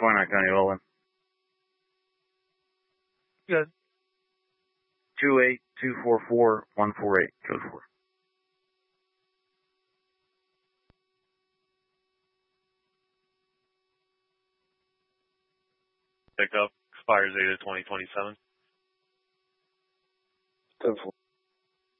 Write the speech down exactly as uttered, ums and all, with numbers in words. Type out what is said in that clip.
twenty-nine County Olin. Good. two eight two four four one four eight, code four. Pickup expires eight of twenty twenty-seven. ten four.